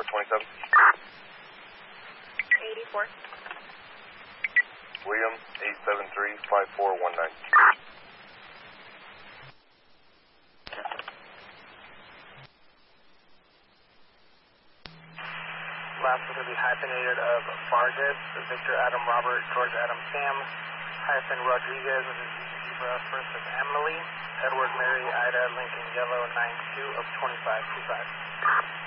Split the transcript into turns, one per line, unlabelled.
27.
84.
William, 873-5419.
Last will be hyphenated of Vargas, Victor Adam Robert, George Adam Sam, hyphen Rodriguez, Zebra first of Emily, Edward Mary Ida Lincoln Yellow 92 of 2525.